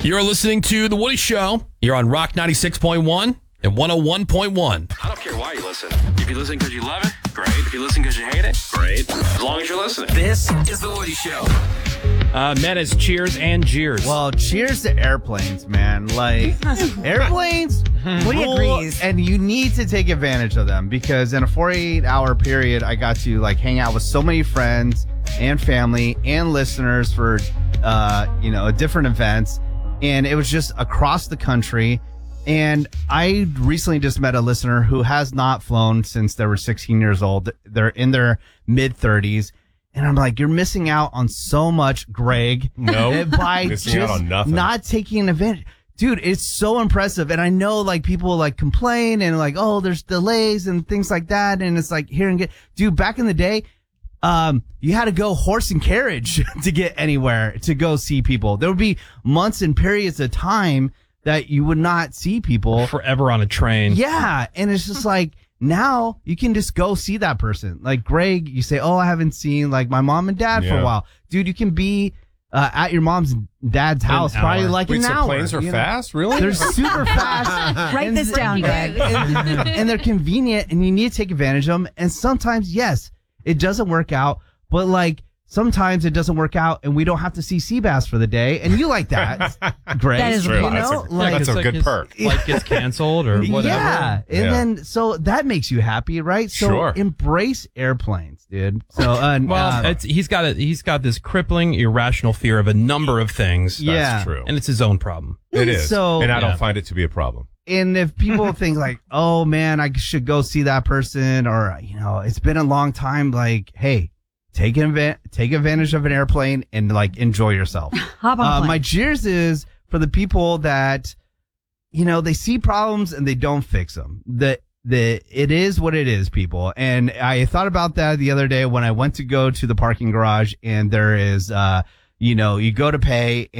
You're listening to The Woody Show. You're on Rock 96.1 and 101.1. I don't care why you listen. If you listen because you love it, great. If you listen because you hate it, great. As long as you're listening. This is The Woody Show. Met as cheers and jeers. Well, cheers to airplanes, man. Like, airplanes, Woody agrees. and you need to take advantage of them because in a 48-hour period, I got to, like, hang out with so many friends and family and listeners for, different events. And it was just across the country. And I recently just met a listener who has not flown since they were 16 years old. They're in their mid-30s. And I'm like, you're missing out on so much, Greg. No, by missing out on nothing. Not taking advantage. Dude, it's so impressive. And I know, like, people, like, complain and, like, oh, there's delays and things like that. And it's like, here and get. Dude, back in the day, you had to go horse and carriage to get anywhere, to go see people. There would be months and periods of time that you would not see people. Forever on a train. Yeah. And it's just like, now you can just go see that person. Like Greg, you say, oh, I haven't seen like my mom and dad for a while. Dude, you can be at your mom's and dad's house probably like Wait, an so hour. planes are fast? Really? They're super fast. Write this down, Greg. And they're convenient and you need to take advantage of them. And sometimes, yes, it doesn't work out, but like sometimes it doesn't work out and we don't have to see Seabass for the day. And you like that, Greg. That is True. you That's know, a, that's a good perk. Flight gets canceled or whatever. Yeah. And then, so that makes you happy, right? So Sure. embrace airplanes, dude. So, He's got this crippling, irrational fear of a number of things. Yeah. True. And it's his own problem. It is. So- and I Yeah. don't find it to be a problem. and if people think like, oh man, I should go see that person, or, it's been a long time, like, hey, take advantage of an airplane and like enjoy yourself. hop on a plane. My cheers is for the people that, they see problems and they don't fix them. It is what it is, people. And I thought about that the other day when I went to go to the parking garage and there is, you go to pay